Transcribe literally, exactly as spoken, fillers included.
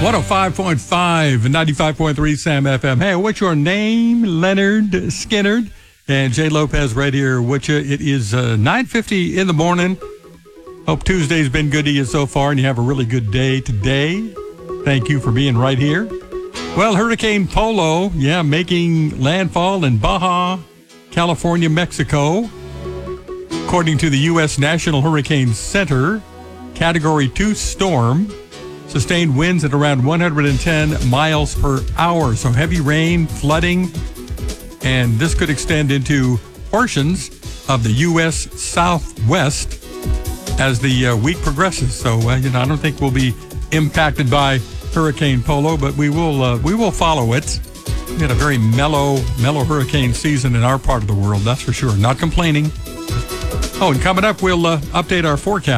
one oh five point five and ninety-five point three Sam F M. Hey, what's your name? Leonard Skinnard and Jay Lopez right here with you. It is uh, nine fifty in the morning. Hope Tuesday's been good to you so far and you have a really good day today. Thank you for being right here. Well, Hurricane Polo, yeah, making landfall in Baja, California, Mexico. According to the U S National Hurricane Center, Category two storm, sustained winds at around one hundred ten miles per hour. So heavy rain, flooding, and this could extend into portions of the U S Southwest as the uh, week progresses. So, uh, you know, I don't think we'll be impacted by Hurricane Polo, but we will uh, we will follow it. We had a very mellow, mellow hurricane season in our part of the world, that's for sure. Not complaining. Oh, and coming up, we'll uh, update our forecast.